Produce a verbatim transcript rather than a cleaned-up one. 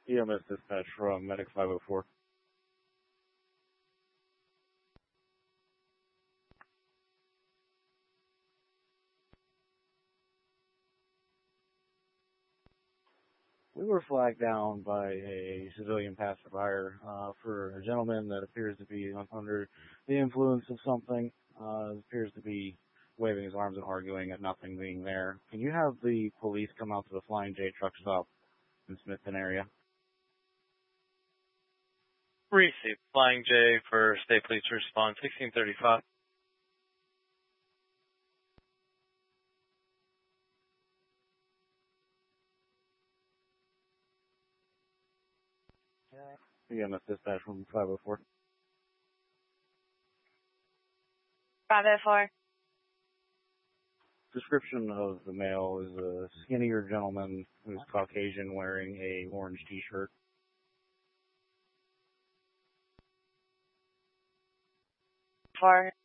E M S dispatch from Medic five oh four. We were flagged down by a civilian passerby uh, for a gentleman that appears to be under the influence of something. Uh, appears to be waving his arms and arguing at nothing being there. Can you have the police come out to the Flying J truck stop in Smithton area? Receive. Flying J for State Police to respond, sixteen thirty-five. E M S dispatch from five oh four. five oh four. Description of the male is a skinnier gentleman who's Caucasian wearing a orange t-shirt. Four.